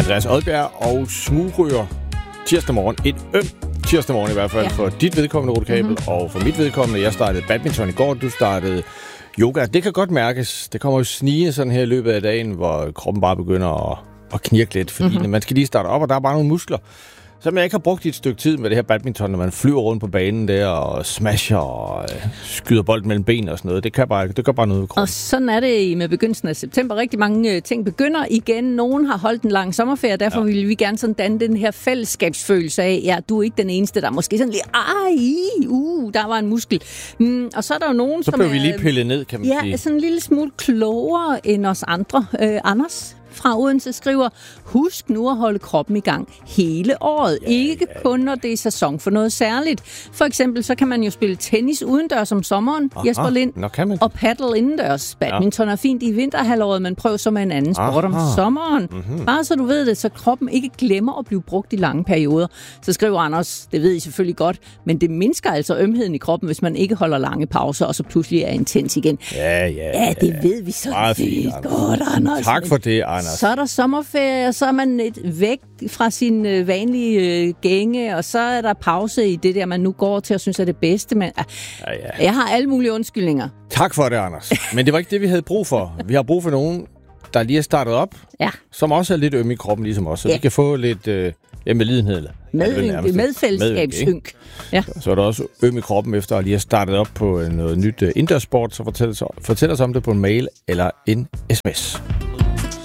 Andreas Odbjerg og smugryger tirsdag morgen. En tirsdag morgen i hvert fald for dit vedkommende, Rute Kabel, og for mit vedkommende. Jeg startede badminton i går, du startede yoga. Det kan godt mærkes. Det kommer jo snigende sådan her i løbet af dagen, hvor kroppen bare begynder at knirke lidt, fordi man skal lige starte op, og der er bare nogle muskler, som jeg ikke har brugt i et stykke tid med det her badminton, når man flyver rundt på banen der og smasher og skyder bolden mellem benene og sådan noget. Det gør bare noget ved kroppen. Og sådan er det med begyndelsen af september. Rigtig mange ting begynder igen. Nogen har holdt en lang sommerferie, og derfor vil vi gerne sådan danne den her fællesskabsfølelse af, ja, du er ikke den eneste, der måske sådan lige, der var en muskel. Og så er der jo nogen, så blev vi lige pillet ned, kan man sige. Ja, sådan en lille smule klogere end os andre. Anders fra Odense skriver, husk nu at holde kroppen i gang hele året. Ikke kun, når det er sæson for noget særligt. For eksempel, så kan man jo spille tennis udendørs om sommeren, Jesper Lind, og paddle indendørs. Badminton er fint i vinterhalvåret, men prøv så med en anden sport om sommeren. Bare så du ved det, så kroppen ikke glemmer at blive brugt i lange perioder. Så skriver Anders, det ved I selvfølgelig godt, men det mindsker altså ømheden i kroppen, hvis man ikke holder lange pauser, og så pludselig er intens igen. Ja, det ved vi så godt, Anders. Tak for det, Anders. Så er der sommerferie, og så er man væk fra sin vanlige gænge, og så er der pause i det der, man nu går til og synes er det bedste. Men, jeg har alle mulige undskyldninger. Tak for det, Anders. Men det var ikke det, vi havde brug for. Vi har brug for nogen, der lige er startet op, som også er lidt øm i kroppen, ligesom os, så vi kan få lidt medlidenhed. Medfællesskabsynk. Så er der også øm i kroppen efter at lige have startet op på noget nyt indendørssport, så fortæl os om det på en mail eller en sms.